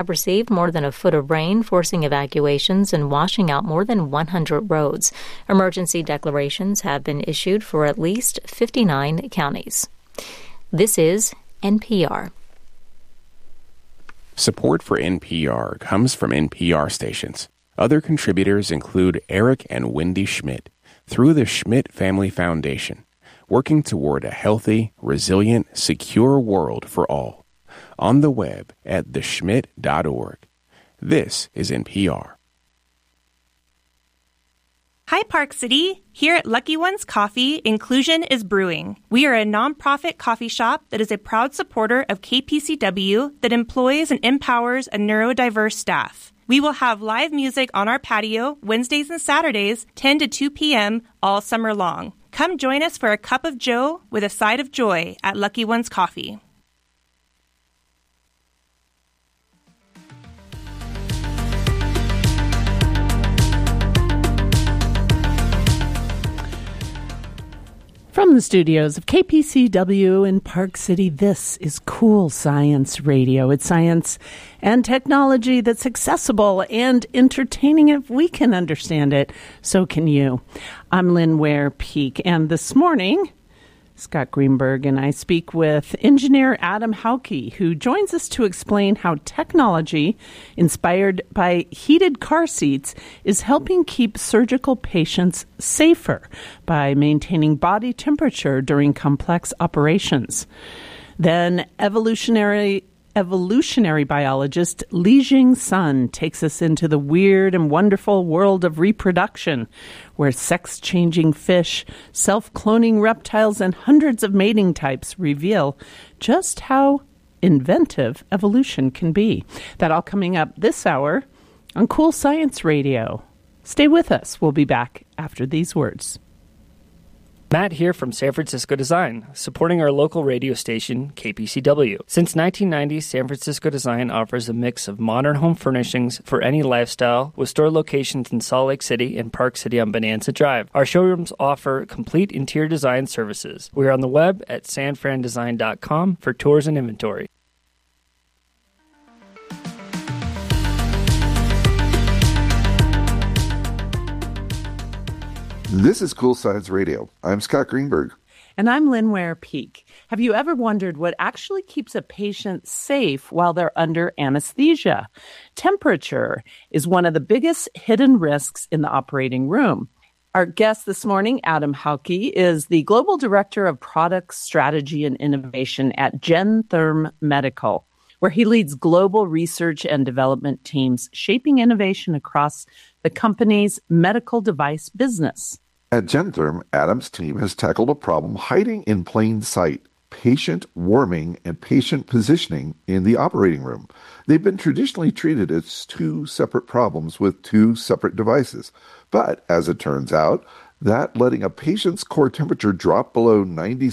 have received more than a foot of rain, forcing evacuations and washing out more than 100 roads. Emergency declarations have been issued for at least 59 counties. This is NPR. Support for NPR comes from NPR stations. Other contributors include Eric and Wendy Schmidt through the Schmidt Family Foundation, working toward a healthy, resilient, secure world for all. On the web at theschmidt.org. This is NPR. Hi, Park City. Here at Lucky Ones Coffee, inclusion is brewing. We are a nonprofit coffee shop that is a proud supporter of KPCW that employs and empowers a neurodiverse staff. We will have live music on our patio Wednesdays and Saturdays, 10 to 2 p.m. all summer long. Come join us for a cup of joe with a side of joy at Lucky Ones Coffee. From the studios of KPCW in Park City, this is Cool Science Radio. It's science and technology that's accessible and entertaining. If we can understand it, so can you. I'm Lynn Ware-Peak, and this morning, Scott Greenberg and I speak with engineer Adam Hauke, who joins us to explain how technology inspired by heated car seats is helping keep surgical patients safer by maintaining body temperature during complex operations. Then evolutionary biologist Lijing Sun takes us into the weird and wonderful world of reproduction, where sex-changing fish, self-cloning reptiles, and hundreds of mating types reveal just how inventive evolution can be. That all coming up this hour on Cool Science Radio. Stay with us. We'll be back after these words. Matt here from San Francisco Design, supporting our local radio station, KPCW. Since 1990, San Francisco Design offers a mix of modern home furnishings for any lifestyle, with store locations in Salt Lake City and Park City on Bonanza Drive. Our showrooms offer complete interior design services. We are on the web at sanfrandesign.com for tours and inventory. This is Cool Science Radio. I'm Scott Greenberg. And I'm Lynn Ware-Peak. Have you ever wondered what actually keeps a patient safe while they're under anesthesia? Temperature is one of the biggest hidden risks in the operating room. Our guest this morning, Adam Hauke, is the Global Director of Product Strategy and Innovation at Gentherm Medical, where he leads global research and development teams shaping innovation across the company's medical device business. At Gentherm, Adam's team has tackled a problem hiding in plain sight: patient warming and patient positioning in the operating room. They've been traditionally treated as two separate problems with two separate devices. But as it turns out, that letting a patient's core temperature drop below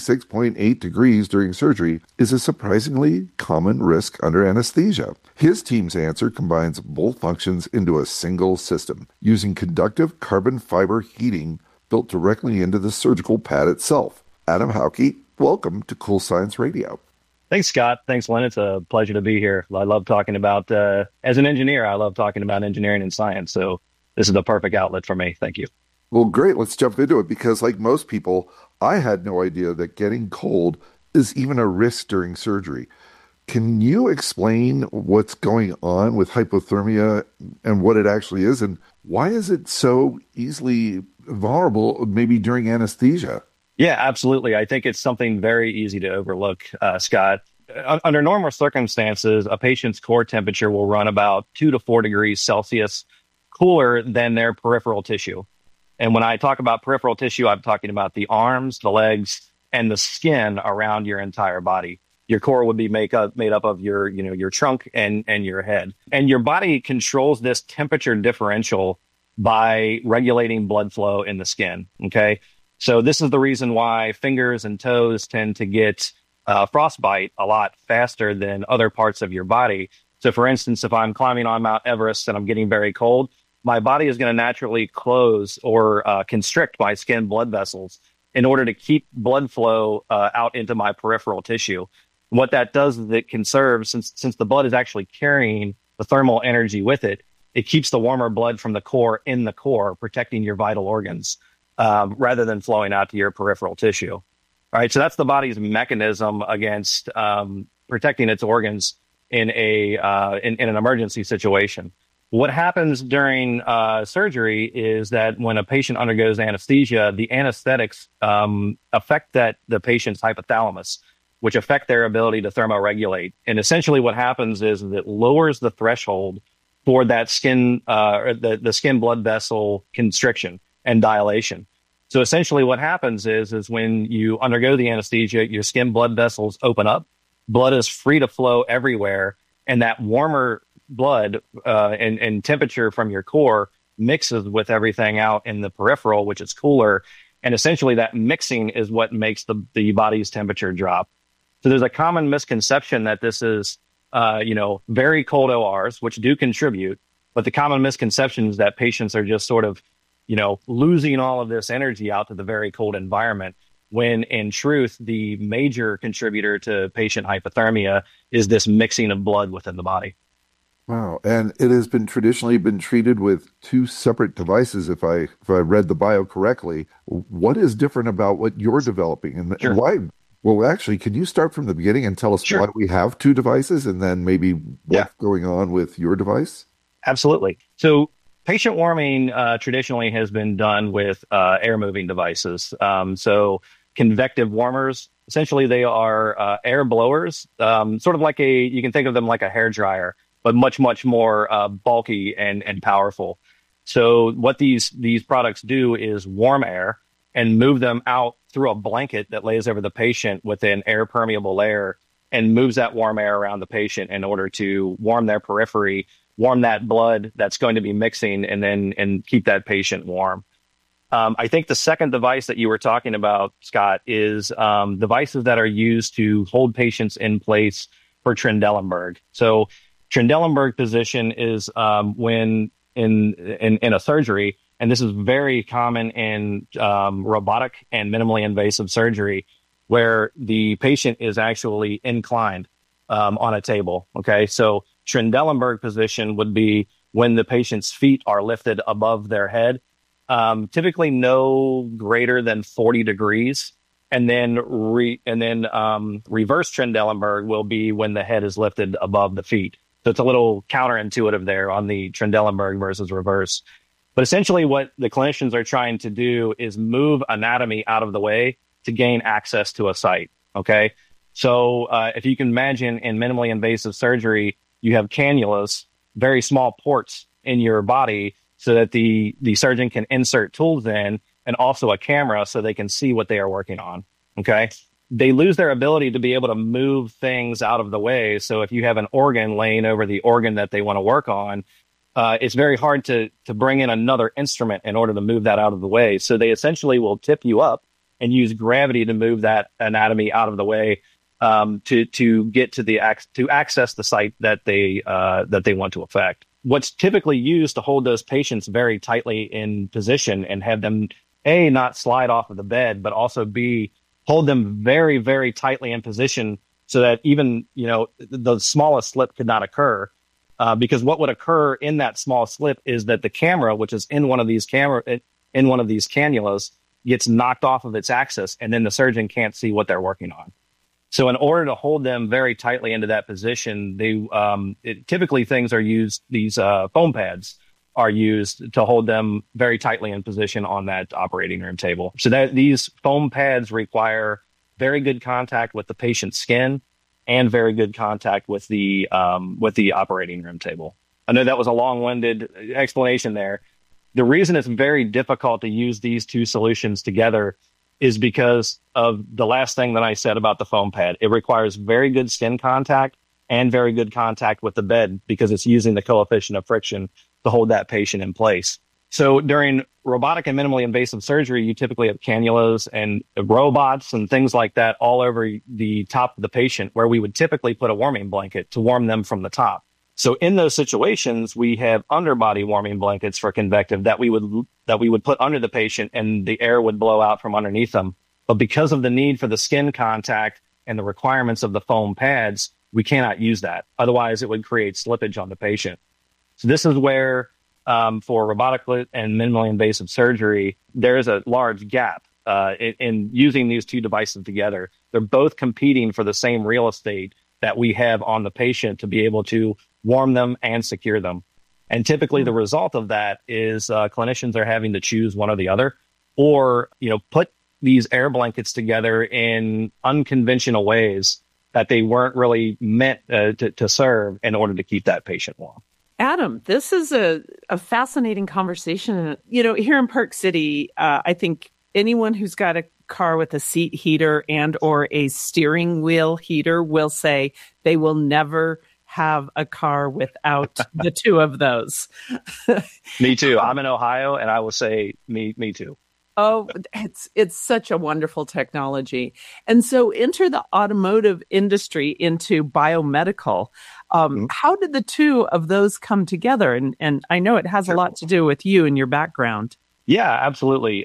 96.8 degrees during surgery is a surprisingly common risk under anesthesia. His team's answer combines both functions into a single system, using conductive carbon fiber heating built directly into the surgical pad itself. Adam Hauke, welcome to Cool Science Radio. Thanks, Scott. Thanks, Lynn. It's a pleasure to be here. I love talking about, as an engineer, I love talking about engineering and science. So this is the perfect outlet for me. Thank you. Well, great. Let's jump into it, because like most people, I had no idea that getting cold is even a risk during surgery. Can you explain what's going on with hypothermia and what it actually is, and why is it so easily vulnerable maybe during anesthesia? Yeah, absolutely. I think it's something very easy to overlook, Scott. Under normal circumstances, a patient's core temperature will run about 2 to 4 degrees Celsius cooler than their peripheral tissue. And when I talk about peripheral tissue, I'm talking about the arms, the legs, and the skin around your entire body. Your core would be made up of your trunk and your head. And your body controls this temperature differential by regulating blood flow in the skin. Okay. So this is the reason why fingers and toes tend to get frostbite a lot faster than other parts of your body. So for instance, if I'm climbing on Mount Everest and I'm getting very cold, my body is going to naturally close or constrict my skin blood vessels in order to keep blood flow out into my peripheral tissue. What that does is it conserves, since the blood is actually carrying the thermal energy with it, it keeps the warmer blood from the core in the core, protecting your vital organs rather than flowing out to your peripheral tissue. All right, so that's the body's mechanism against protecting its organs in an emergency situation. What happens during surgery is that when a patient undergoes anesthesia, the anesthetics affect the patient's hypothalamus, which affect their ability to thermoregulate. And essentially what happens is it lowers the threshold for that skin, or the skin blood vessel constriction and dilation. So essentially what happens is when you undergo the anesthesia, your skin blood vessels open up, blood is free to flow everywhere, and that warmer blood and temperature from your core mixes with everything out in the peripheral, which is cooler. And essentially that mixing is what makes the body's temperature drop. So there's a common misconception that this is, very cold ORs, which do contribute. But the common misconception is that patients are just sort of, losing all of this energy out to the very cold environment, when in truth, the major contributor to patient hypothermia is this mixing of blood within the body. Wow. And it has been traditionally been treated with two separate devices, if I read the bio correctly. What is different about what you're developing, and Sure. why? Well, actually, can you start from the beginning and tell us Sure. why we have two devices, and then maybe what's going on with your device? Absolutely. So patient warming traditionally has been done with air moving devices. So convective warmers, essentially they are air blowers, sort of like you can think of them like a hair dryer, but much, much more bulky and powerful. So what these products do is warm air and move them out through a blanket that lays over the patient with an air permeable layer, and moves that warm air around the patient in order to warm their periphery, warm that blood that's going to be mixing, and keep that patient warm. I think the second device that you were talking about, Scott, is devices that are used to hold patients in place for Trendelenburg. So Trendelenburg position is when in a surgery, and this is very common in robotic and minimally invasive surgery, where the patient is actually inclined on a table. Okay, so Trendelenburg position would be when the patient's feet are lifted above their head, typically no greater than 40 degrees. And then reverse Trendelenburg will be when the head is lifted above the feet. So it's a little counterintuitive there on the Trendelenburg versus reverse. But essentially what the clinicians are trying to do is move anatomy out of the way to gain access to a site. Okay. So if you can imagine, in minimally invasive surgery, you have cannulas, very small ports in your body, so that the surgeon can insert tools in, and also a camera so they can see what they are working on. Okay. They lose their ability to be able to move things out of the way. So if you have an organ laying over the organ that they want to work on, it's very hard to bring in another instrument in order to move that out of the way. So they essentially will tip you up and use gravity to move that anatomy out of the way, to get to access the site that they want to affect. What's typically used to hold those patients very tightly in position and have them A, not slide off of the bed, but also B, hold them very, very tightly in position so that even, the smallest slip could not occur. Because what would occur in that small slip is that the camera, which is in one of these cannulas, gets knocked off of its axis, and then the surgeon can't see what they're working on. So in order to hold them very tightly into that position, typically things are used, these foam pads are used to hold them very tightly in position on that operating room table. So that these foam pads require very good contact with the patient's skin and very good contact with the operating room table. I know that was a long-winded explanation there. The reason it's very difficult to use these two solutions together is because of the last thing that I said about the foam pad. It requires very good skin contact and very good contact with the bed, because it's using the coefficient of friction to hold that patient in place. So during robotic and minimally invasive surgery, you typically have cannulas and robots and things like that all over the top of the patient, where we would typically put a warming blanket to warm them from the top. So in those situations, we have underbody warming blankets for convective that we would put under the patient, and the air would blow out from underneath them. But because of the need for the skin contact and the requirements of the foam pads, we cannot use that. Otherwise, it would create slippage on the patient. So this is where, for robotic and minimally invasive surgery, there is a large gap in using these two devices together. They're both competing for the same real estate that we have on the patient to be able to warm them and secure them. And typically the result of that is clinicians are having to choose one or the other, or, put these air blankets together in unconventional ways that they weren't really meant to serve in order to keep that patient warm. Adam, this is a fascinating conversation. Here in Park City, I think anyone who's got a car with a seat heater and or a steering wheel heater will say they will never have a car without the two of those. Me too. I'm in Ohio, and I will say me too. Oh, it's such a wonderful technology. And so enter the automotive industry into biomedical. How did the two of those come together? And I know it has a lot to do with you and your background. Yeah, absolutely.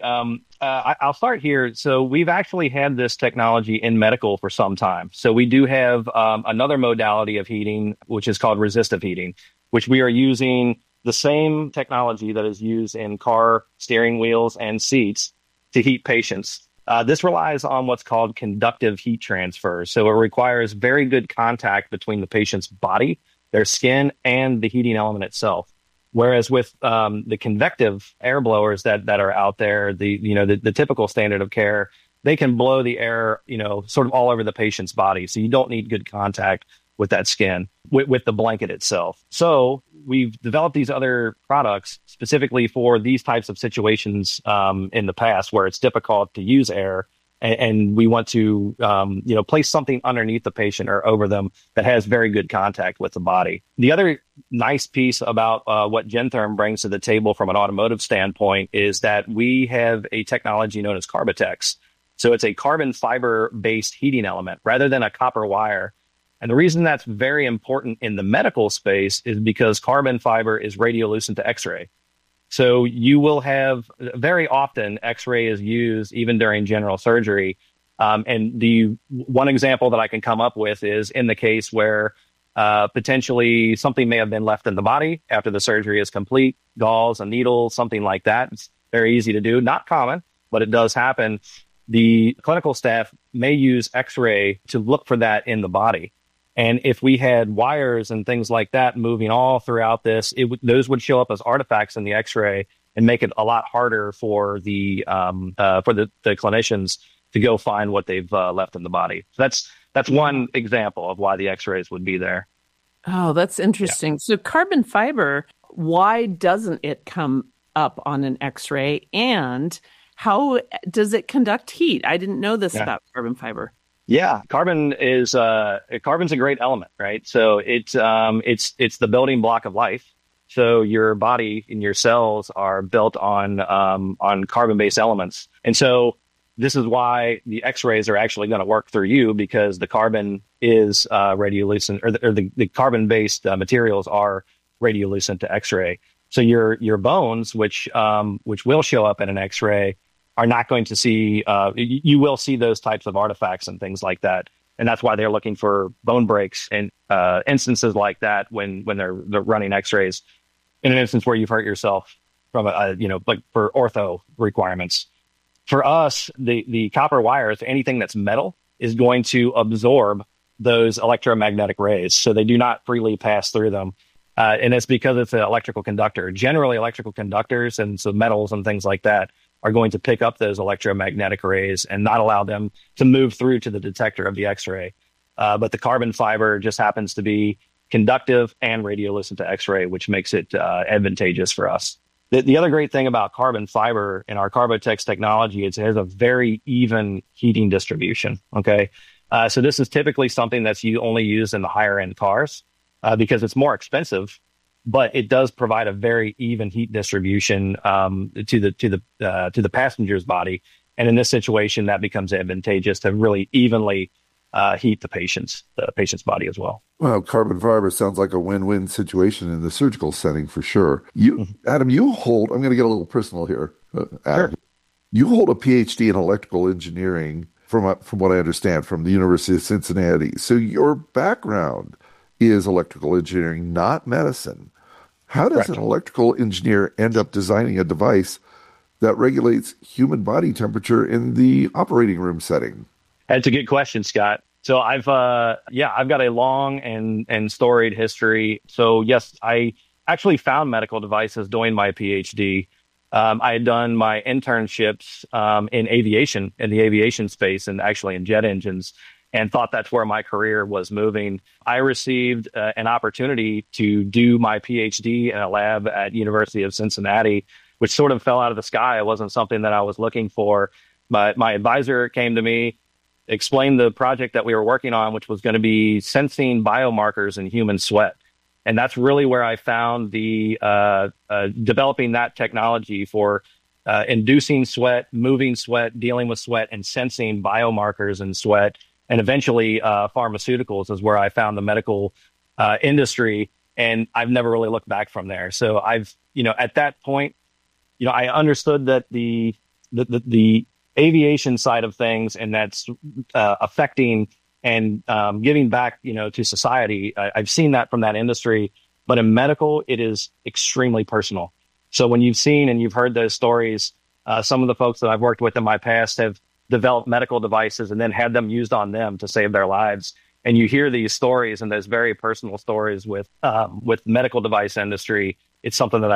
I'll start here. So we've actually had this technology in medical for some time. So we do have another modality of heating, which is called resistive heating, which we are using the same technology that is used in car steering wheels and seats to heat patients. This relies on what's called conductive heat transfer. So it requires very good contact between the patient's body, their skin, and the heating element itself. Whereas with the convective air blowers that are out there, the typical standard of care, they can blow the air, sort of all over the patient's body. So you don't need good contact with that skin, with the blanket itself. So we've developed these other products specifically for these types of situations in the past where it's difficult to use air. And we want to, place something underneath the patient or over them that has very good contact with the body. The other nice piece about what Gentherm brings to the table from an automotive standpoint is that we have a technology known as Carbitex. So it's a carbon fiber-based heating element rather than a copper wire. And the reason that's very important in the medical space is because carbon fiber is radiolucent to X-ray. So you will have very often X-ray is used even during general surgery. And the one example that I can come up with is in the case where potentially something may have been left in the body after the surgery is complete, gauze, a needle, something like that. It's very easy to do, not common, but it does happen. The clinical staff may use X-ray to look for that in the body. And if we had wires and things like that moving all throughout this, those would show up as artifacts in the X-ray and make it a lot harder for the clinicians to go find what they've left in the body. So that's one example of why the X-rays would be there. Oh, that's interesting. Yeah. So carbon fiber, why doesn't it come up on an X-ray? And how does it conduct heat? I didn't know this about carbon fiber. Yeah, carbon's a great element, right? So it's the building block of life. So your body and your cells are built on carbon-based elements. And so this is why the X-rays are actually going to work through you, because the carbon is radiolucent, or the carbon-based materials are radiolucent to X-ray. So your bones, which will show up in an X-ray, are not going to see, you will see those types of artifacts and things like that. And that's why they're looking for bone breaks and instances like that when they're running X-rays in an instance where you've hurt yourself from like for ortho requirements. For us, the copper wires, anything that's metal, is going to absorb those electromagnetic rays. So they do not freely pass through them. And it's because it's an electrical conductor. Generally, electrical conductors and so metals and things like that are going to pick up those electromagnetic rays and not allow them to move through to the detector of the X-ray. But the carbon fiber just happens to be conductive and radiolucent to X-ray, which makes it advantageous for us. The other great thing about carbon fiber in our Carbitex technology is it has a very even heating distribution. Okay, so this is typically something that's only used in the higher end cars because it's more expensive, but it does provide a very even heat distribution to the passenger's body. And in this situation, that becomes advantageous to really evenly heat the patient's body as well. Well, carbon fiber sounds like a win-win situation in the surgical setting for sure. Adam, you hold, I'm going to get a little personal here. Adam, Sure. You hold a PhD in electrical engineering from what I understand, from the University of Cincinnati. So your background is electrical engineering, not medicine. How does an electrical engineer end up designing a device that regulates human body temperature in the operating room setting? That's a good question, Scott. So I've got a long and storied history. So yes, I actually found medical devices doing my PhD. I had done my internships in aviation, in the aviation space, and actually in jet engines, and thought that's where my career was moving. I received an opportunity to do my PhD in a lab at University of Cincinnati, which sort of fell out of the sky. It wasn't something that I was looking for. But my advisor came to me, explained the project that we were working on, which was going to be sensing biomarkers in human sweat. And that's really where I found the developing that technology for inducing sweat, moving sweat, dealing with sweat, and sensing biomarkers in sweat. And eventually pharmaceuticals is where I found the medical industry. And I've never really looked back from there. So I've, at that point, I understood that the aviation side of things, and that's affecting and giving back, to society. I've seen that from that industry, but in medical, it is extremely personal. So when you've seen and you've heard those stories, some of the folks that I've worked with in my past have developed medical devices and then had them used on them to save their lives. And you hear these stories and those very personal stories with medical device industry. It's something that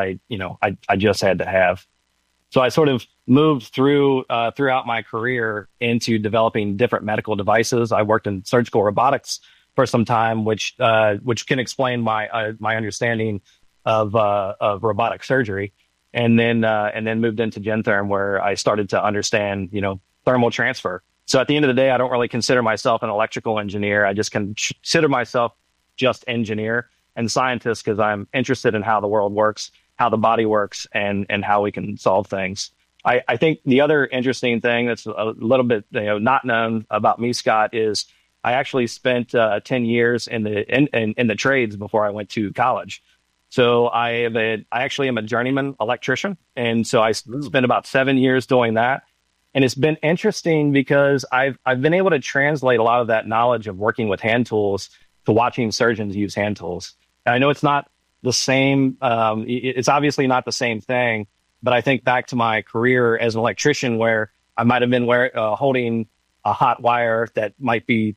I just had to have. So I sort of moved throughout my career into developing different medical devices. I worked in surgical robotics for some time, which can explain my understanding of robotic surgery, and then moved into Gentherm, where I started to understand thermal transfer. So at the end of the day, I don't really consider myself an electrical engineer. I just consider myself just engineer and scientist, because I'm interested in how the world works, how the body works, and how we can solve things. I think the other interesting thing that's a little bit not known about me, Scott, is I actually spent 10 years in the trades before I went to college. So I actually am a journeyman electrician, and so I spent about 7 years doing that. And it's been interesting because I've been able to translate a lot of that knowledge of working with hand tools to watching surgeons use hand tools. And I know it's not the same. It's obviously not the same thing, but I think back to my career as an electrician, where I might have been holding a hot wire that might be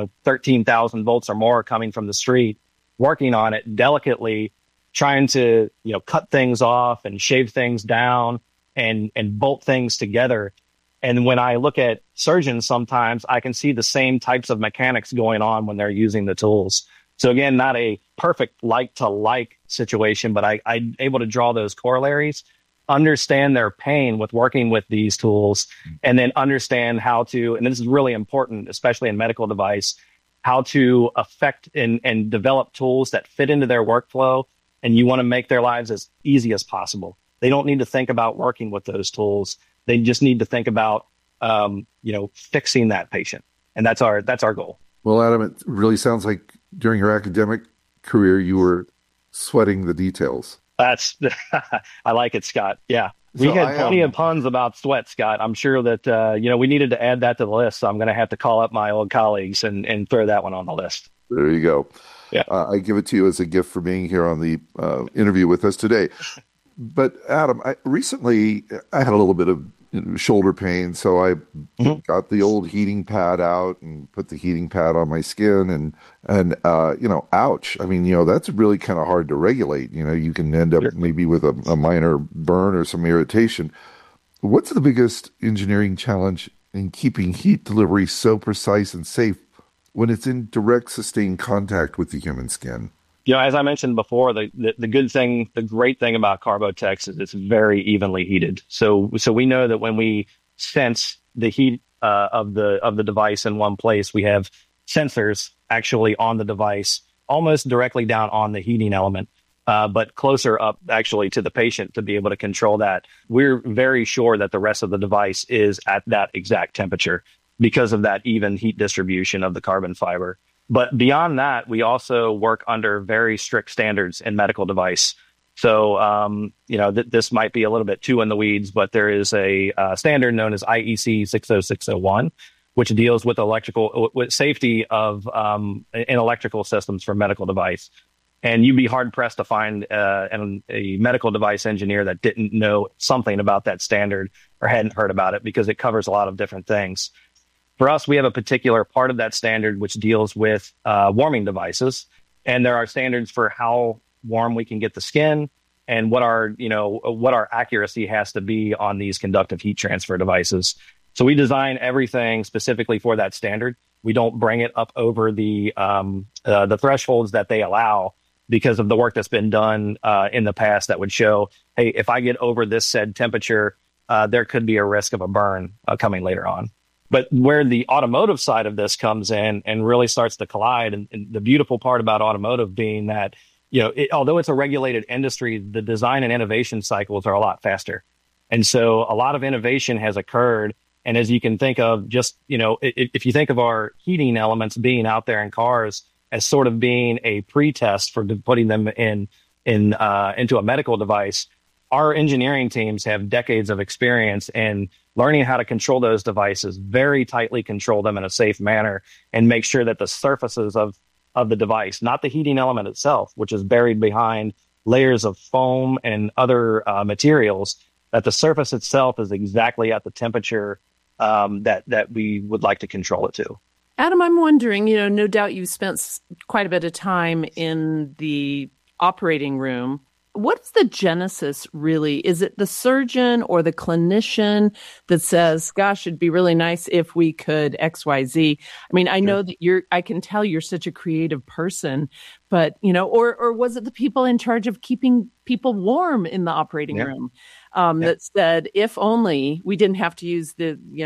13,000 volts or more coming from the street, working on it delicately, trying to cut things off and shave things down and bolt things together. And when I look at surgeons, sometimes I can see the same types of mechanics going on when they're using the tools. So again, not a perfect like-to-like situation, but I'm able to draw those corollaries, understand their pain with working with these tools, and then understand how to, and this is really important, especially in medical device, how to affect and develop tools that fit into their workflow. And you want to make their lives as easy as possible. They don't need to think about working with those tools. They just need to think about, fixing that patient. And that's our goal. Well, Adam, it really sounds like during your academic career, you were sweating the details. I like it, Scott. Yeah. We had plenty of puns about sweat, Scott. I'm sure that, we needed to add that to the list. So I'm going to have to call up my old colleagues and throw that one on the list. There you go. Yeah. I give it to you as a gift for being here on the interview with us today. But Adam, recently I had a little bit of shoulder pain, so I got the old heating pad out and put the heating pad on my skin, and ouch. I mean, that's really kind of hard to regulate. You can end up maybe with a minor burn or some irritation. What's the biggest engineering challenge in keeping heat delivery so precise and safe when it's in direct sustained contact with the human skin? As I mentioned before, the great thing about Carbotex is it's very evenly heated. So we know that when we sense the heat of the device in one place, we have sensors actually on the device, almost directly down on the heating element, but closer up actually to the patient to be able to control that. We're very sure that the rest of the device is at that exact temperature because of that even heat distribution of the carbon fiber. But beyond that, we also work under very strict standards in medical device. So, this might be a little bit too in the weeds, but there is a standard known as IEC 60601, which deals with with safety of in electrical systems for medical device. And you'd be hard pressed to find a medical device engineer that didn't know something about that standard or hadn't heard about it, because it covers a lot of different things. For us, we have a particular part of that standard which deals with warming devices, and there are standards for how warm we can get the skin and what our accuracy has to be on these conductive heat transfer devices. So we design everything specifically for that standard. We don't bring it up over the thresholds that they allow, because of the work that's been done in the past that would show, hey, if I get over this said temperature, there could be a risk of a burn coming later on. But where the automotive side of this comes in and really starts to collide, and the beautiful part about automotive being that, although it's a regulated industry, the design and innovation cycles are a lot faster. And so a lot of innovation has occurred. And as you can think of, just, if you think of our heating elements being out there in cars as sort of being a pre-test for putting them into a medical device, our engineering teams have decades of experience in learning how to control those devices, very tightly control them in a safe manner, and make sure that the surfaces of the device, not the heating element itself, which is buried behind layers of foam and other materials, that the surface itself is exactly at the temperature that we would like to control it to. Adam, I'm wondering, no doubt you spent quite a bit of time in the operating room. What's the genesis, really? Is it the surgeon or the clinician that says, gosh, it'd be really nice if we could X, Y, Z? I mean, I know that I can tell you're such a creative person, but, or was it the people in charge of keeping people warm in the operating room that said, if only we didn't have to use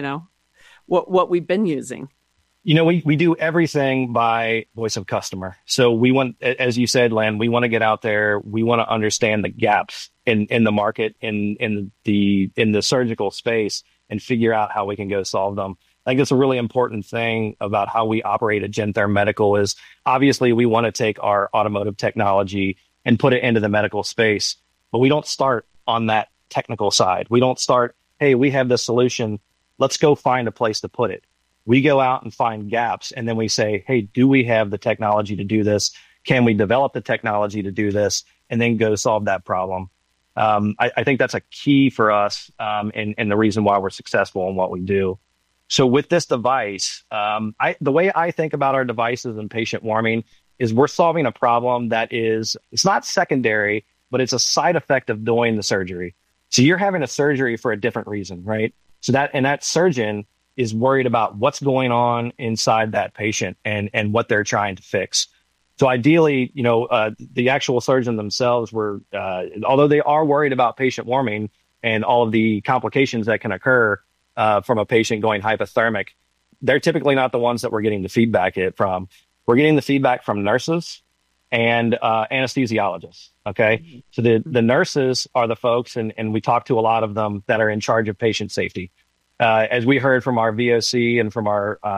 what we've been using? We do everything by voice of customer. So we want, as you said, Len, we want to get out there. We want to understand the gaps in the market, in the surgical space, and figure out how we can go solve them. I think that's a really important thing about how we operate at Gentherm Medical is, obviously we want to take our automotive technology and put it into the medical space, but we don't start on that technical side. We don't start, hey, we have this solution, let's go find a place to put it. We go out and find gaps, and then we say, hey, do we have the technology to do this? Can we develop the technology to do this? And then go solve that problem. I think that's a key for us, and the reason why we're successful in what we do. So with this device, the way I think about our devices and patient warming is we're solving a problem that it's not secondary, but it's a side effect of doing the surgery. So you're having a surgery for a different reason, right? So that surgeon is worried about what's going on inside that patient and what they're trying to fix. So ideally, the actual surgeon themselves although they are worried about patient warming and all of the complications that can occur from a patient going hypothermic, they're typically not the ones that we're getting the feedback from. We're getting the feedback from nurses and anesthesiologists. Okay. So the nurses are the folks, and we talk to a lot of them, that are in charge of patient safety. As we heard from our VOC and from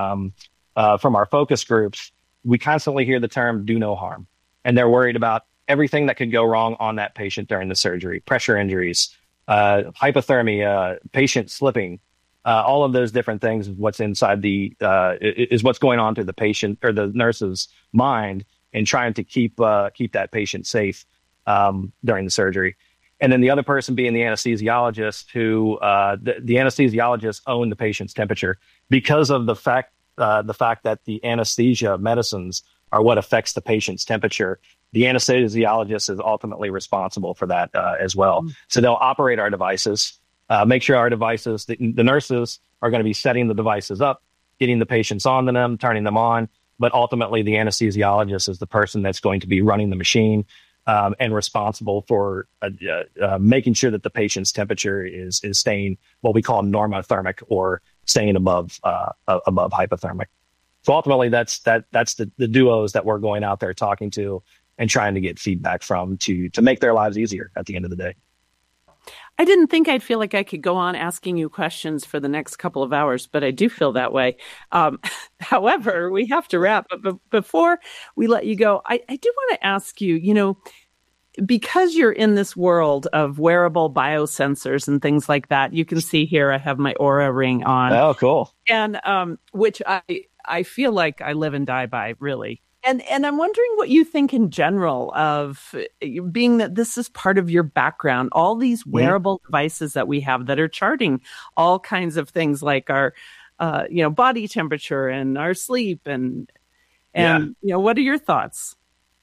our focus groups, we constantly hear the term "do no harm," and they're worried about everything that could go wrong on that patient during the surgery: pressure injuries, hypothermia, patient slipping, all of those different things. What's inside is what's going on through the patient or the nurse's mind, and trying to keep that patient safe during the surgery. And then the other person being the anesthesiologist, who the anesthesiologists own the patient's temperature because of the fact that the anesthesia medicines are what affects the patient's temperature. The anesthesiologist is ultimately responsible for that as well. So they'll operate our devices, make sure our devices, the nurses are going to be setting the devices up, getting the patients on them, turning them on. But ultimately, the anesthesiologist is the person that's going to be running the machine, and responsible for making sure that the patient's temperature is staying what we call normothermic, or staying above hypothermic. So ultimately, that's the duos that we're going out there talking to and trying to get feedback from to make their lives easier at the end of the day. I didn't think I'd feel like I could go on asking you questions for the next couple of hours, but I do feel that way. However, we have to wrap. But before we let you go, I do want to ask you, because you're in this world of wearable biosensors and things like that, you can see here I have my Oura ring on. Oh, cool. And which I feel like I live and die by, really. And I'm wondering what you think in general of being that this is part of your background, all these wearable devices that we have that are charting all kinds of things like our body temperature and our sleep and what are your thoughts?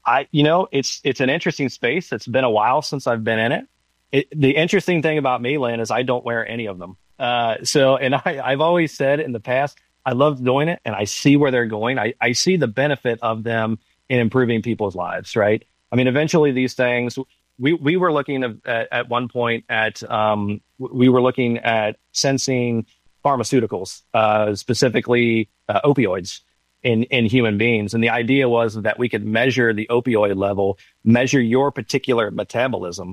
It's an interesting space. It's been a while since I've been in it. The interesting thing about me, Lynn, is I don't wear any of them. I've always said in the past, I love doing it and I see where they're going. I see the benefit of them in improving people's lives, right? I mean, eventually these things, we were looking at one point at, we were looking at sensing pharmaceuticals, specifically opioids in human beings. And the idea was that we could measure the opioid level, measure your particular metabolism,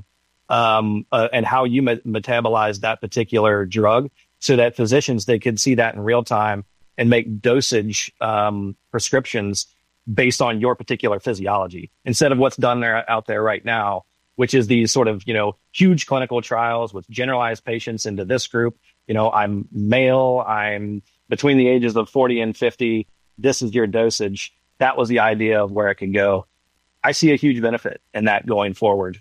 and how you metabolize that particular drug so that physicians, they could see that in real time and make dosage prescriptions based on your particular physiology instead of what's done out there right now, which is these sort of, huge clinical trials with generalized patients into this group. I'm male, I'm between the ages of 40 and 50. This is your dosage. That was the idea of where it could go. I see a huge benefit in that going forward.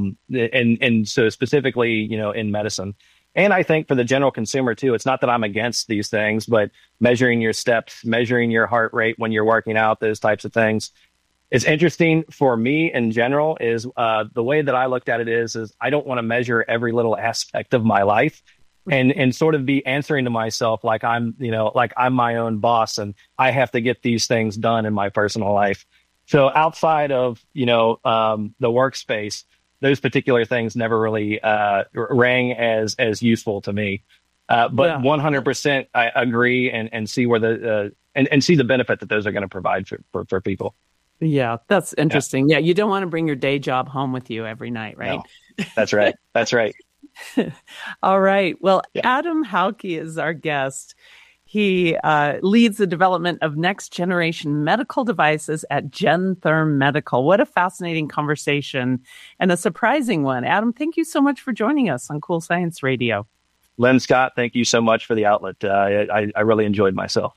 And so specifically, in medicine. And I think for the general consumer too, it's not that I'm against these things, but measuring your steps, measuring your heart rate when you're working out, those types of things. It's interesting for me in general is the way that I looked at it is I don't want to measure every little aspect of my life. And sort of be answering to myself like I'm my own boss and I have to get these things done in my personal life. So outside of, the workspace, those particular things never really rang as useful to me. But 100% I agree and see where and see the benefit that those are going to provide for people. Yeah, that's interesting. Yeah, you don't want to bring your day job home with you every night, right? No, that's right. That's right. All right. Well, Adam Hauke is our guest. He leads the development of next generation medical devices at Gentherm Medical. What a fascinating conversation and a surprising one. Adam, thank you so much for joining us on Cool Science Radio. Lynn, Scott, thank you so much for the outlet. I really enjoyed myself.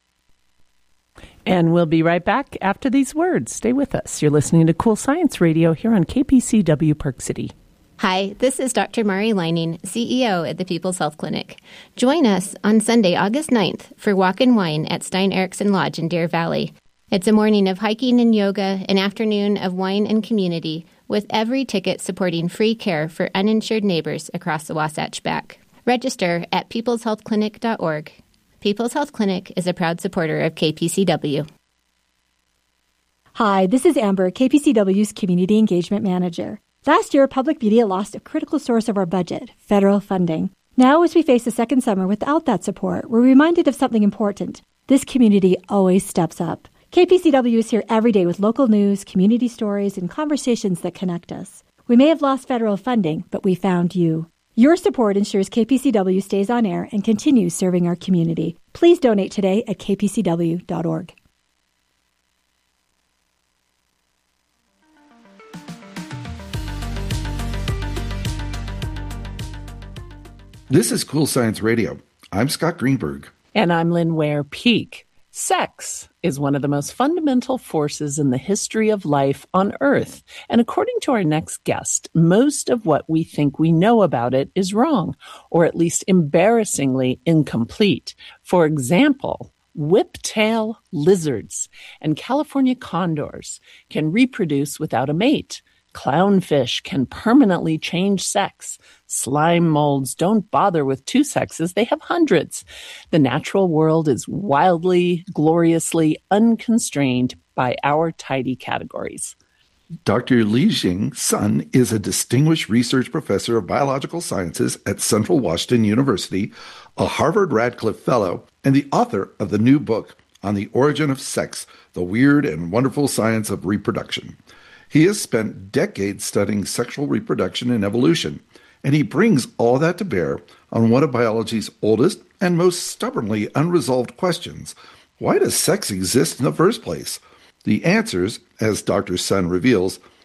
And we'll be right back after these words. Stay with us. You're listening to Cool Science Radio here on KPCW Park City. Hi, this is Dr. Mari Leining, CEO at the People's Health Clinic. Join us on Sunday, August 9th for Walk and Wine at Stein Eriksen Lodge in Deer Valley. It's a morning of hiking and yoga, an afternoon of wine and community, with every ticket supporting free care for uninsured neighbors across the Wasatch Back. Register at peopleshealthclinic.org. People's Health Clinic is a proud supporter of KPCW. Hi, this is Amber, KPCW's Community Engagement Manager. Last year, public media lost a critical source of our budget, federal funding. Now, as we face a second summer without that support, we're reminded of something important. This community always steps up. KPCW is here every day with local news, community stories, and conversations that connect us. We may have lost federal funding, but we found you. Your support ensures KPCW stays on air and continues serving our community. Please donate today at kpcw.org. This is Cool Science Radio. I'm Scott Greenberg. And I'm Lynn Ware-Peak. Sex is one of the most fundamental forces in the history of life on Earth. And according to our next guest, most of what we think we know about it is wrong, or at least embarrassingly incomplete. For example, whiptail lizards and California condors can reproduce without a mate. Clownfish can permanently change sex. Slime molds don't bother with two sexes. They have hundreds. The natural world is wildly, gloriously unconstrained by our tidy categories. Dr. Li-Jing Sun is a distinguished research professor of biological sciences at Central Washington University, a Harvard Radcliffe Fellow, and the author of the new book on the origin of sex, the weird and wonderful science of reproduction. He has spent decades studying sexual reproduction and evolution, and he brings all that to bear on one of biology's oldest and most stubbornly unresolved questions. Why does sex exist in the first place? The answers, as Dr. Sun reveals,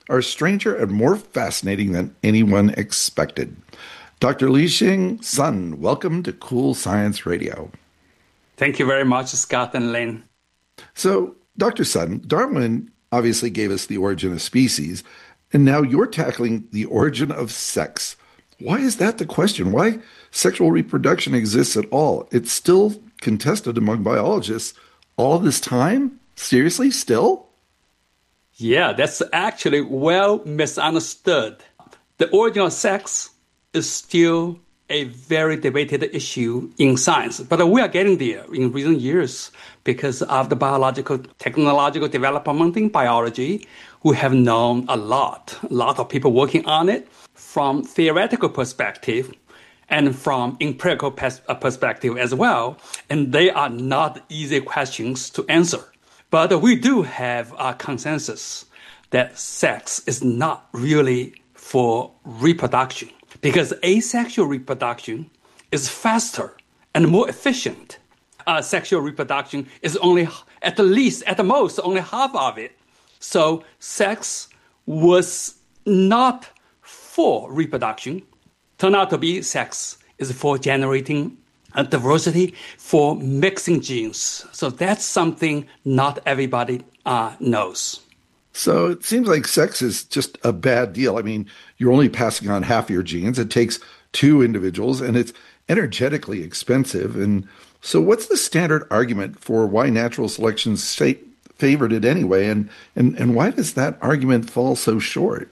are stranger and more fascinating than anyone expected. Dr. Lixing Sun, welcome to Cool Science Radio. Thank you very much, Scott and Lynn. So, Dr. Sun, Darwin obviously gave us the origin of species, and now you're tackling the origin of sex. Why is that the question? Why sexual reproduction exists at all? It's still contested among biologists all this time? Seriously, still? Yeah, that's actually well misunderstood. The origin of sex is still a very debated issue in science, but we are getting there in recent years because of the biological, technological development in biology. We have known a lot of people working on it from theoretical perspective and from empirical perspective as well, and they are not easy questions to answer. But we do have a consensus that sex is not really for reproduction, because asexual reproduction is faster and more efficient. Sexual reproduction is only, at the most, only half of it. So sex was not for reproduction. Turned out to be sex is for generating diversity, for mixing genes. So that's something not everybody knows. So it seems like sex is just a bad deal. I mean, you're only passing on half your genes. It takes two individuals, and it's energetically expensive. And so what's the standard argument for why natural selection favored it anyway? And why does that argument fall so short?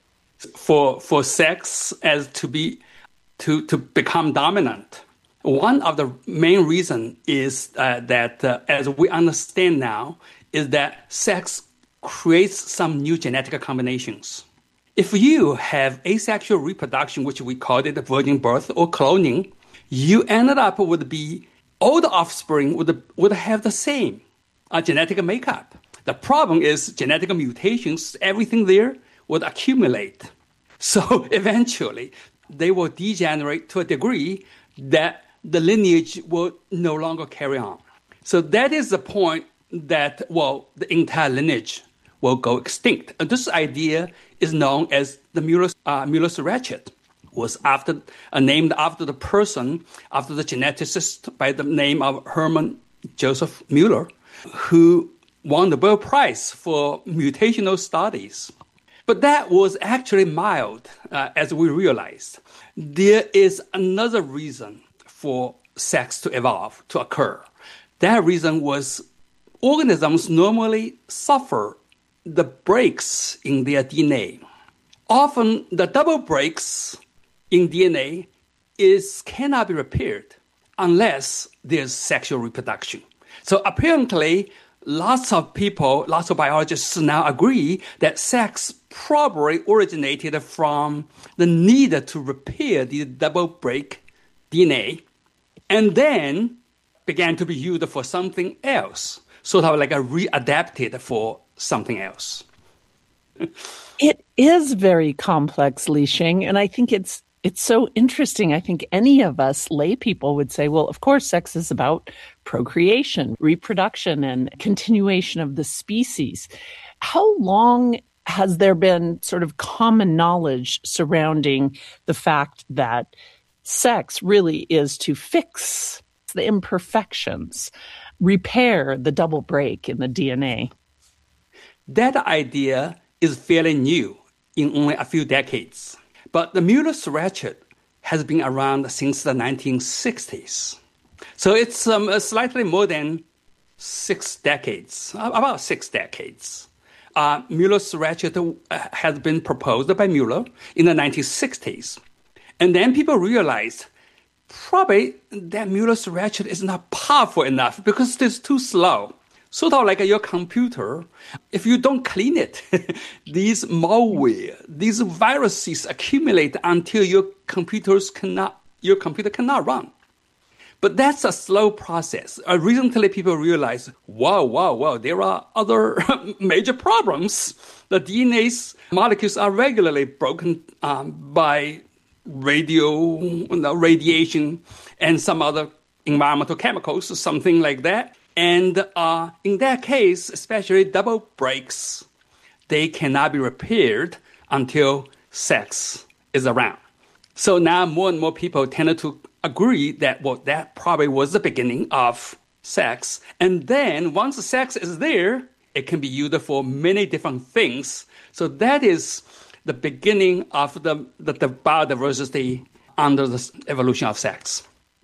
For sex as to become dominant, one of the main reasons is that as we understand now, is that sex creates some new genetic combinations. If you have asexual reproduction, which we call it virgin birth or cloning, you ended up with all the offspring would have the same genetic makeup. The problem is genetic mutations, everything there would accumulate. So eventually, they will degenerate to a degree that the lineage will no longer carry on. So that is the point that, the entire lineage will go extinct. And this idea is known as the Müller's ratchet. Was named after the person, after the geneticist by the name of Hermann Joseph Müller, who won the Nobel Prize for mutational studies. But that was actually mild, as we realized. There is another reason for sex to evolve, to occur. That reason was organisms normally suffer the breaks in their DNA. Often the double breaks in DNA cannot be repaired unless there's sexual reproduction. So apparently, lots of biologists now agree that sex probably originated from the need to repair the double break DNA and then began to be used for something else, sort of like readapted for something else. It is very complex, Lixing, and I think it's so interesting. I think any of us lay people would say, well, of course, sex is about procreation, reproduction, and continuation of the species. How long has there been sort of common knowledge surrounding the fact that sex really is to fix the imperfections, repair the double break in the DNA? That idea is fairly new in only a few decades. But the Müller's ratchet has been around since the 1960s. So it's slightly more than 6 decades, about 6 decades. Müller's ratchet has been proposed by Müller in the 1960s. And then people realized probably that Müller's ratchet is not powerful enough because it's too slow. Sort of like your computer, if you don't clean it, these malware, these viruses accumulate until your computer cannot run. But that's a slow process. Recently, people realize, wow, there are other major problems. The DNA's molecules are regularly broken by radiation and some other environmental chemicals, something like that. And in that case, especially double breaks, they cannot be repaired until sex is around. So now more and more people tend to agree that, well, that probably was the beginning of sex. And then once the sex is there, it can be used for many different things. So that is the beginning of the biodiversity under the evolution of sex.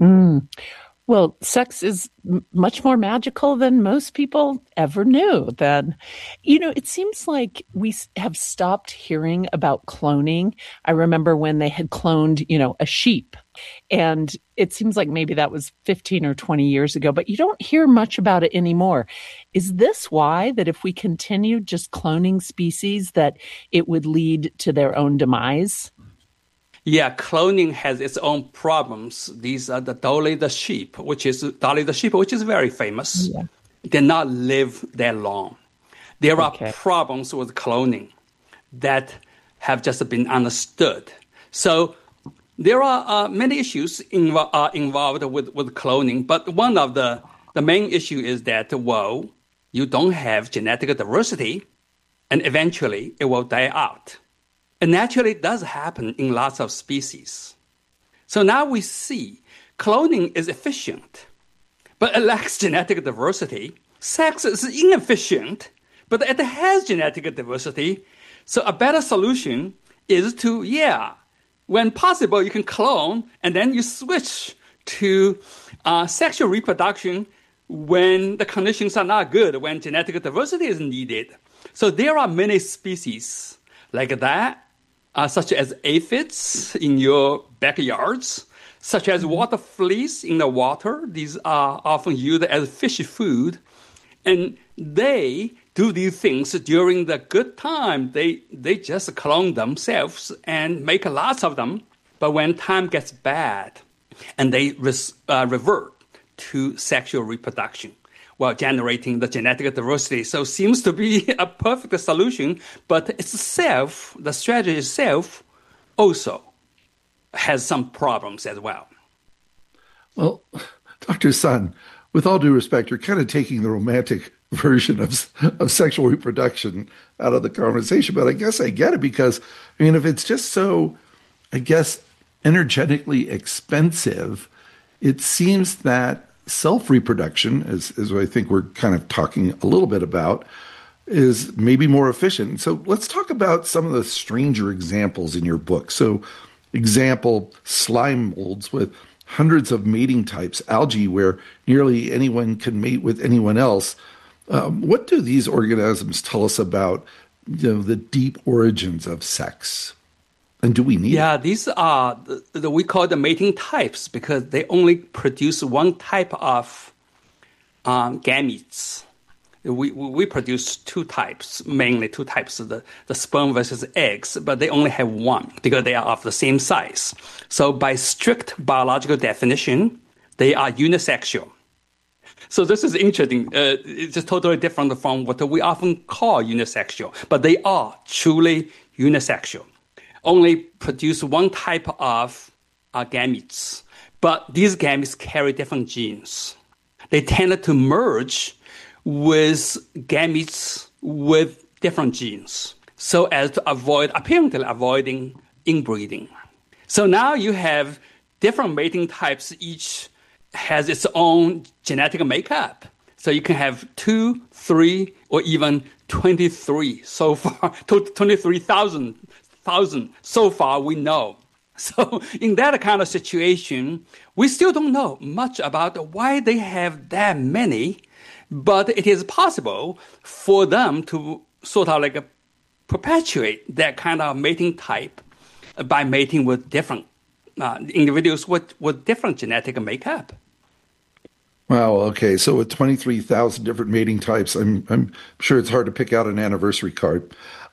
Well, sex is much more magical than most people ever knew. Then, it seems like we have stopped hearing about cloning. I remember when they had cloned, a sheep, and it seems like maybe that was 15 or 20 years ago, but you don't hear much about it anymore. Is this why that if we continue just cloning species that it would lead to their own demise? Yeah, cloning has its own problems. These are the Dolly the sheep, which is very famous. Yeah. Did not live that long. There are problems with cloning that have just been understood. So there are many issues involved with cloning, but one of the main issue is that, well, you don't have genetic diversity, and eventually it will die out. And naturally, it does happen in lots of species. So now we see cloning is efficient, but it lacks genetic diversity. Sex is inefficient, but it has genetic diversity. So a better solution is to, when possible, you can clone, and then you switch to sexual reproduction when the conditions are not good, when genetic diversity is needed. So there are many species like that, such as aphids in your backyards, such as water fleas in the water. These are often used as fish food. And they do these things during the good time. They just clone themselves and make lots of them. But when time gets bad, and they revert to sexual reproduction while generating the genetic diversity. So it seems to be a perfect solution, but the strategy itself also has some problems as well. Well, Dr. Sun, with all due respect, you're kind of taking the romantic version of sexual reproduction out of the conversation, but I guess I get it because, if it's just so, energetically expensive, it seems that self-reproduction, as I think we're kind of talking a little bit about, is maybe more efficient. So let's talk about some of the stranger examples in your book. So example, slime molds with hundreds of mating types, algae where nearly anyone can mate with anyone else. What do these organisms tell us about the deep origins of sex? And do we need it? These are we call the mating types because they only produce one type of gametes. We produce mainly two types, the sperm versus eggs, but they only have one because they are of the same size. So by strict biological definition, they are unisexual. So this is interesting. It's just totally different from what we often call unisexual, but they are truly unisexual. Only produce one type of gametes, but these gametes carry different genes. They tend to merge with gametes with different genes so as to avoiding inbreeding. So now you have different mating types, each has its own genetic makeup. So you can have 2, 3, or even 23 so far, 23,000 so far we know. So in that kind of situation, we still don't know much about why they have that many, but it is possible for them to sort of perpetuate that kind of mating type by mating with different individuals with different genetic makeup. Wow. Okay. So with 23,000 different mating types, I'm sure it's hard to pick out an anniversary card.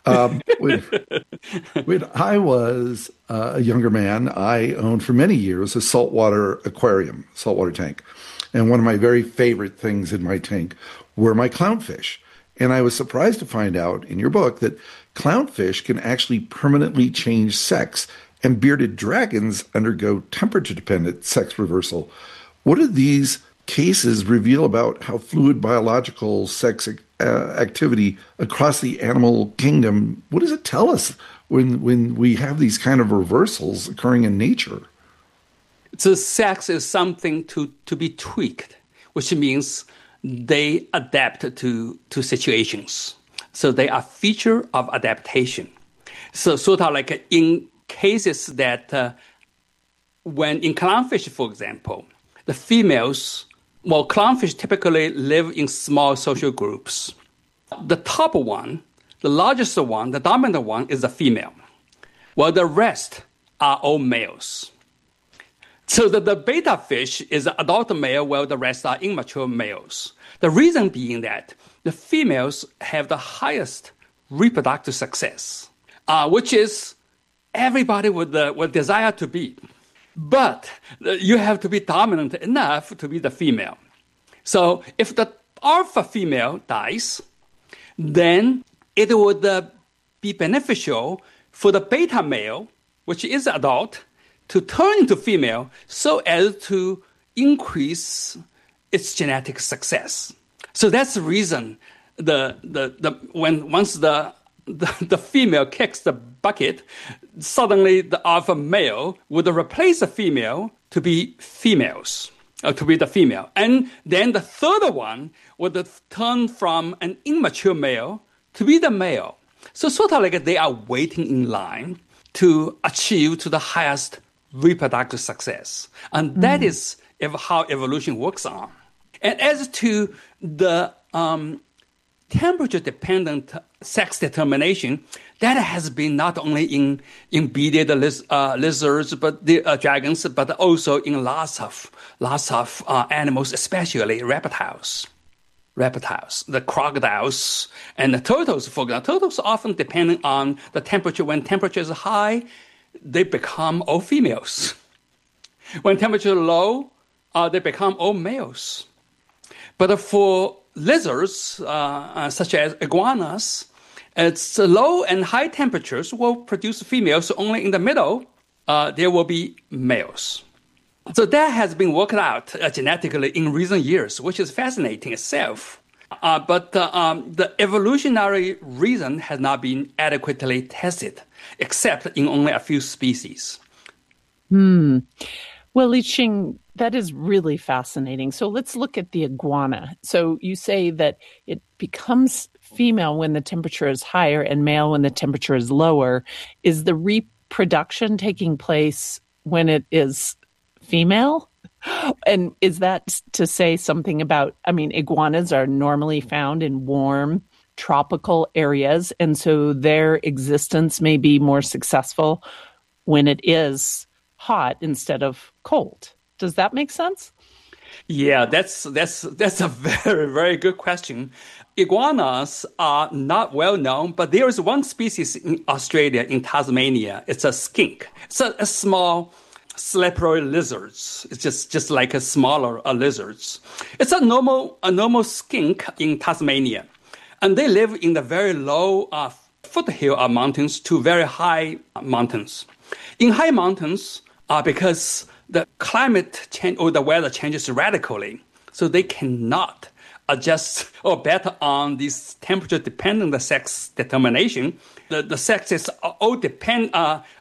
When I was a younger man, I owned for many years a saltwater aquarium, saltwater tank. And one of my very favorite things in my tank were my clownfish. And I was surprised to find out in your book that clownfish can actually permanently change sex, and bearded dragons undergo temperature-dependent sex reversal. What do these cases reveal about how fluid biological sex activity across the animal kingdom, what does it tell us when we have these kind of reversals occurring in nature? So sex is something to be tweaked, which means they adapt to situations. So they are feature of adaptation. So sort of like in cases that when in clownfish, for example, the females, well, clownfish typically live in small social groups. The top one, the largest one, the dominant one is the female, while the rest are all males. So the beta fish is an adult male, while the rest are immature males. The reason being that the females have the highest reproductive success, which is everybody would desire to be. But you have to be dominant enough to be the female. So if the alpha female dies, then it would be beneficial for the beta male, which is adult, to turn into female so as to increase its genetic success. So that's the reason once the female kicks the bucket, suddenly the alpha male would replace the female to be females, or to be the female. And then the third one would turn from an immature male to be the male. So sort of like they are waiting in line to achieve to the highest reproductive success. And that is how evolution works on. And as to the temperature-dependent sex determination, that has been not only in bearded lizards, but the dragons, but also in lots of animals, especially reptiles, the crocodiles and the turtles. For example, turtles often depending on the temperature. When temperature is high, they become all females. When temperature is low, they become all males. But for lizards, such as iguanas, it's low and high temperatures will produce females. Only in the middle, there will be males. So that has been worked out genetically in recent years, which is fascinating itself. But the evolutionary reason has not been adequately tested, except in only a few species. Well, Li-Ching, that is really fascinating. So let's look at the iguana. So you say that it becomes female when the temperature is higher and male when the temperature is lower. Is the reproduction taking place when it is female? And is that to say something about, iguanas are normally found in warm tropical areas, and so their existence may be more successful when it is hot instead of cold. Does that make sense? Yeah, that's a very, very good question. Iguanas are not well known, but there is one species in Australia, in Tasmania. It's a skink. It's a small slippery lizard. It's just like a smaller lizards. It's a normal skink in Tasmania, and they live in the very low foothill of mountains to very high mountains. In high mountains, because the climate change or the weather changes radically, so they cannot adjust or bet on this temperature-dependent sex determination. The sexes are all dependent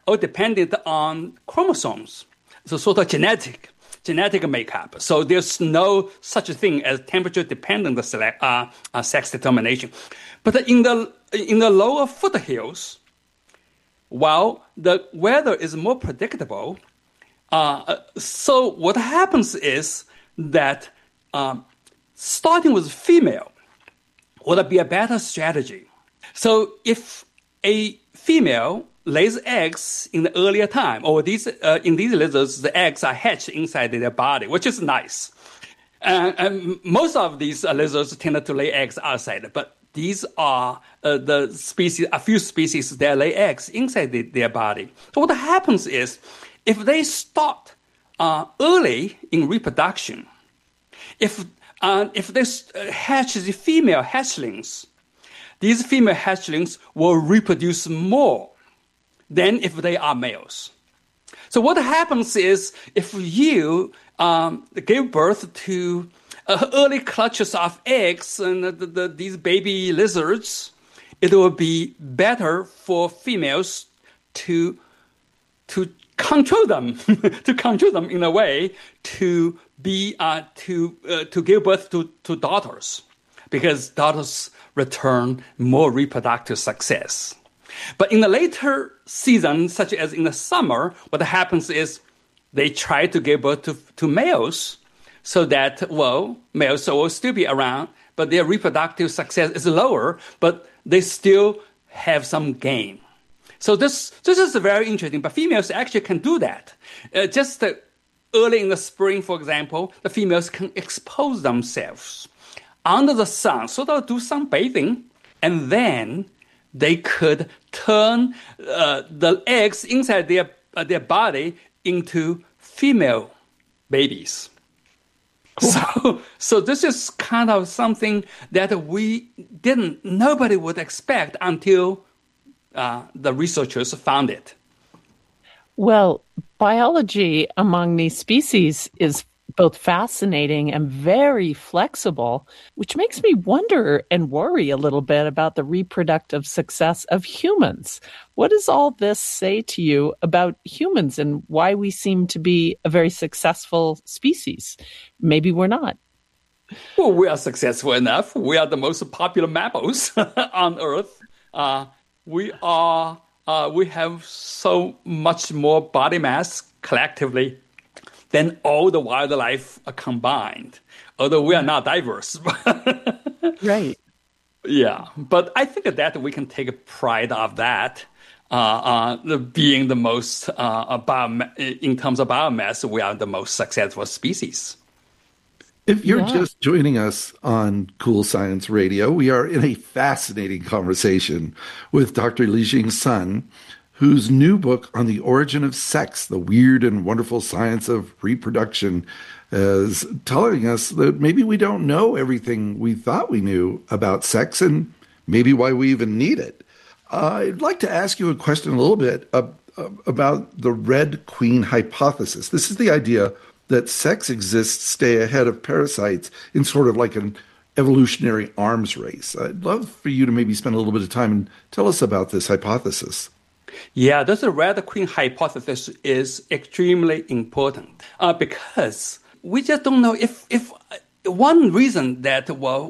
on chromosomes, so sort of genetic makeup. So there's no such a thing as temperature-dependent sex determination. But in the lower foothills, while the weather is more predictable, so what happens is that starting with female would be a better strategy. So if a female lays eggs in the earlier time, or in these lizards, the eggs are hatched inside their body, which is nice. And most of these lizards tend to lay eggs outside, but these are a few species that lay eggs inside their body. So what happens is, if they start early in reproduction, if they hatch the female hatchlings, these female hatchlings will reproduce more than if they are males. So what happens is, if you give birth to early clutches of eggs and these baby lizards, it will be better for females to control them, to control them in a way to be to give birth to daughters, because daughters return more reproductive success. But in the later season, such as in the summer, what happens is they try to give birth to males, so that, males will still be around, but their reproductive success is lower, but they still have some gain. So this is very interesting, but females actually can do that. Just early in the spring, for example, the females can expose themselves under the sun, sort of do some bathing, and then they could turn the eggs inside their body into female babies. Cool. So this is kind of something that nobody would expect until the researchers found it. Well, biology among these species is both fascinating and very flexible, which makes me wonder and worry a little bit about the reproductive success of humans. What does all this say to you about humans and why we seem to be a very successful species? Maybe we're not. Well, we are successful enough. We are the most popular mammals on Earth. We have so much more body mass collectively than all the wildlife combined, although we are not diverse. Right. Yeah, but I think that we can take pride of that, being the most, in terms of biomass, we are the most successful species. If you're just joining us on Cool Science Radio, we are in a fascinating conversation with Dr. Lijing Sun, whose new book on the origin of sex, the weird and wonderful science of reproduction, is telling us that maybe we don't know everything we thought we knew about sex and maybe why we even need it. I'd like to ask you a question a little bit about the Red Queen hypothesis. This is the idea that sex exists stay ahead of parasites in sort of like an evolutionary arms race. I'd love for you to maybe spend a little bit of time and tell us about this hypothesis. Yeah, this Red Queen hypothesis is extremely important because we just don't know if one reason that,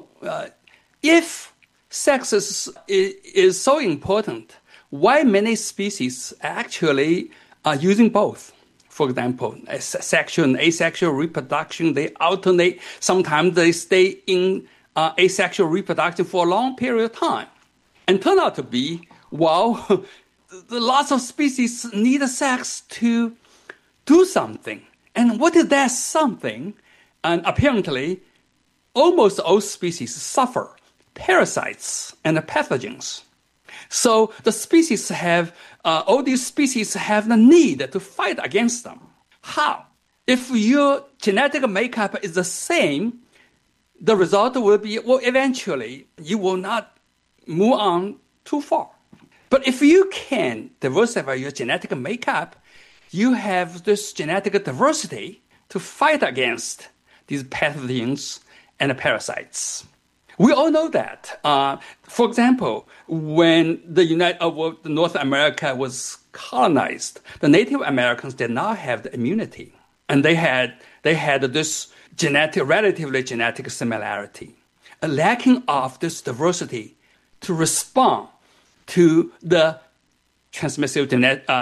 if sex is so important, why many species actually are using both. For example, sexual and asexual reproduction, they alternate. Sometimes they stay in asexual reproduction for a long period of time. And turn out to be, lots of species need sex to do something. And what is that something? And apparently, almost all species suffer parasites and pathogens. So the species all these species have the need to fight against them. How? If your genetic makeup is the same, the result will be, eventually you will not move on too far. But if you can diversify your genetic makeup, you have this genetic diversity to fight against these pathogens and parasites. We all know that. For example, when North America was colonized, the Native Americans did not have the immunity, and they had this relatively genetic similarity, a lacking of this diversity to respond to the transmissive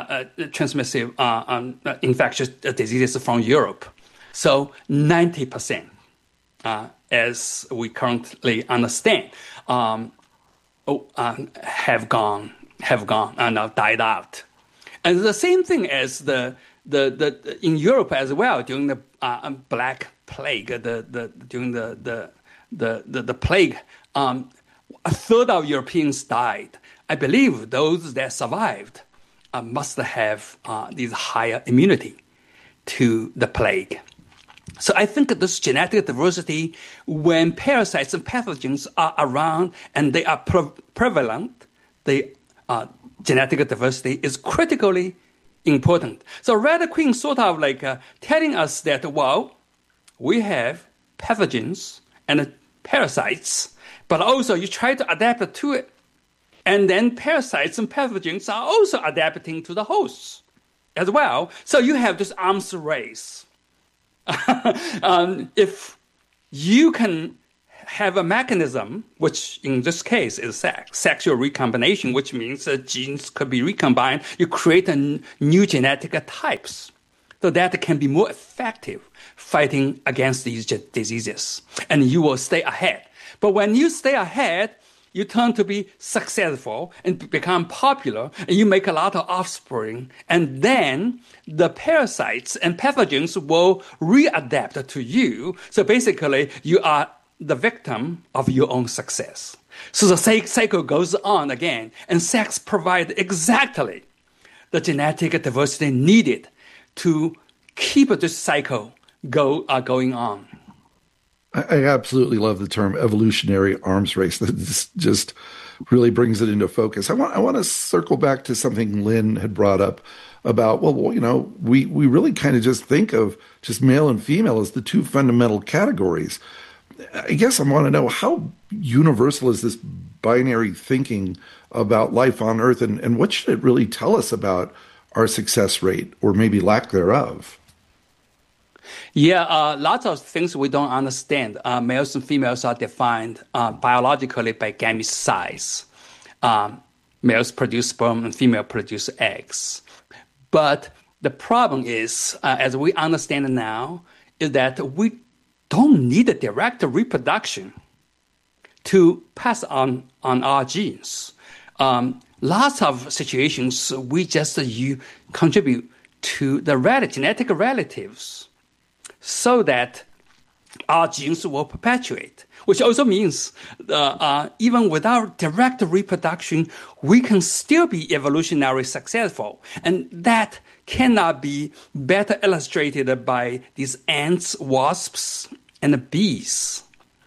infectious diseases from Europe. So 90%, as we currently understand, have gone and died out. And the same thing as the in Europe as well during the Black Plague, during the plague, a third of Europeans died. I believe those that survived must have this higher immunity to the plague. So I think this genetic diversity, when parasites and pathogens are around and they are prevalent, the genetic diversity is critically important. So Red Queen sort of like telling us that, we have pathogens and parasites, but also you try to adapt to it. And then parasites and pathogens are also adapting to the hosts as well. So you have this arms race. If you can have a mechanism, which in this case is sexual recombination, which means genes could be recombined, you create new genetic types. So that can be more effective fighting against these diseases. And you will stay ahead. But when you stay ahead, you turn to be successful and become popular, and you make a lot of offspring. And then the parasites and pathogens will readapt to you. So basically, you are the victim of your own success. So the cycle goes on again, and sex provides exactly the genetic diversity needed to keep this cycle going on. I absolutely love the term evolutionary arms race. That just really brings it into focus. I want to circle back to something Lynn had brought up about, well, you know, we really kind of just think of just male and female as the two fundamental categories. I guess I want to know, how universal is this binary thinking about life on Earth, and what should it really tell us about our success rate, or maybe lack thereof? Yeah, lots of things we don't understand. Males and females are defined biologically by gamete size. Males produce sperm and females produce eggs. But the problem is, as we understand now, is that we don't need a direct reproduction to pass on our genes. Lots of situations, we just contribute to the genetic relatives so that our genes will perpetuate, which also means even without direct reproduction, we can still be evolutionarily successful. And that cannot be better illustrated by these ants, wasps, and bees.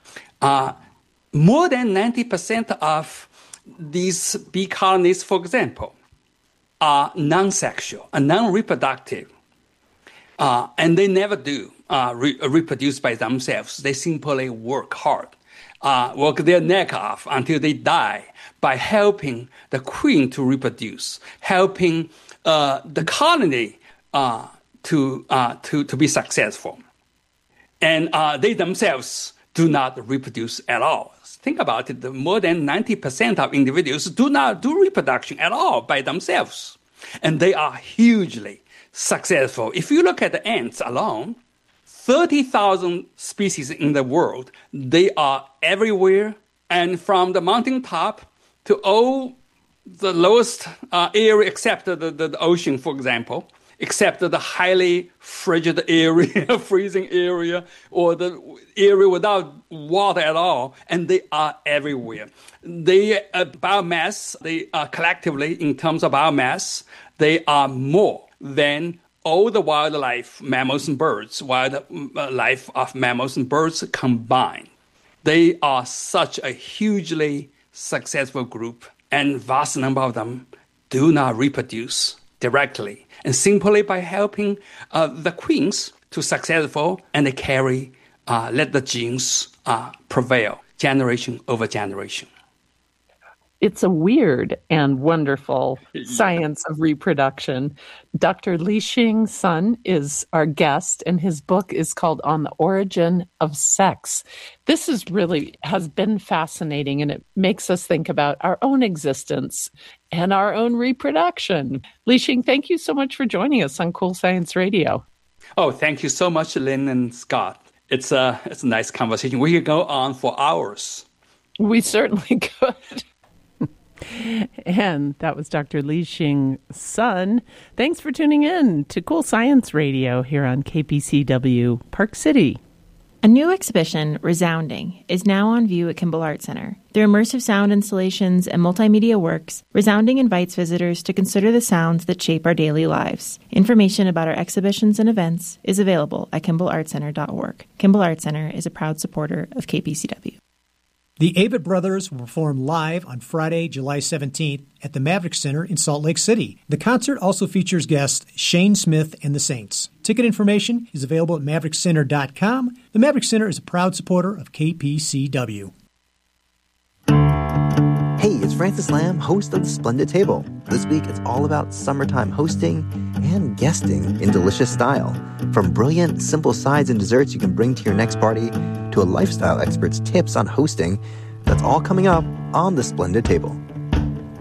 More than 90% of these bee colonies, for example, are non-sexual and non-reproductive. And they never do reproduce by themselves. They simply work hard, work their neck off until they die by helping the queen to reproduce, helping the colony to be successful. And they themselves do not reproduce at all. Think about it, more than 90% of individuals do not do reproduction at all by themselves. And they are hugely successful. If you look at the ants alone, 30,000 species in the world, they are everywhere. And from the mountaintop to all the lowest area, except the ocean, for example, except the highly frigid area, freezing area, or the area without water at all, and they are everywhere. They biomass, they are collectively, in terms of biomass, they are more than all the wildlife, mammals and birds, wildlife of mammals and birds combined. They are such a hugely successful group, and vast number of them do not reproduce directly, and simply by helping the queens to successful, and they carry, let the genes prevail generation over generation. It's a weird and wonderful science of reproduction. Dr. Lixing Sun is our guest, and his book is called On the Origin of Sex. This has been fascinating, and it makes us think about our own existence and our own reproduction. Lixing, thank you so much for joining us on Cool Science Radio. Oh, thank you so much, Lynn and Scott. It's a nice conversation. We could go on for hours. We certainly could. And that was Dr. Lixing Sun. Thanks for tuning in to Cool Science Radio here on KPCW Park City. A new exhibition, Resounding, is now on view at Kimball Art Center. Through immersive sound installations and multimedia works, Resounding invites visitors to consider the sounds that shape our daily lives. Information about our exhibitions and events is available at KimballArtCenter.org. Kimball Art Center is a proud supporter of KPCW. The Avett Brothers will perform live on Friday, July 17th at the Maverick Center in Salt Lake City. The concert also features guests Shane Smith and the Saints. Ticket information is available at maverickcenter.com. The Maverick Center is a proud supporter of KPCW. Hey, it's Francis Lamb, host of The Splendid Table. This week, it's all about summertime hosting and guesting in delicious style. From brilliant, simple sides and desserts you can bring to your next party to a lifestyle expert's tips on hosting, that's all coming up on The Splendid Table.